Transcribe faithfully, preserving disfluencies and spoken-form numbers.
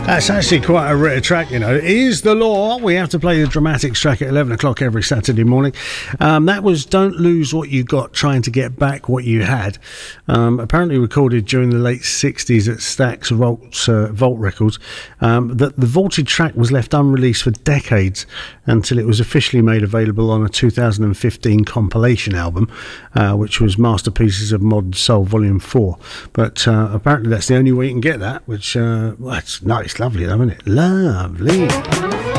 That's actually quite a rare track, you know. It is the law. We have to play the Dramatics track at eleven o'clock every Saturday morning. Um, that was Don't Lose What You Got, Trying to Get Back What You Had. Um, apparently recorded during the late sixties at Stax Vault, uh, Vault Records. Um, the, the vaulted track was left unreleased for decades until it was officially made available on a two thousand fifteen compilation album, uh, which was Masterpieces of Modern Soul Volume four. But uh, apparently that's the only way you can get that, which, uh, well, it's nice, lovely though, isn't it? Lovely.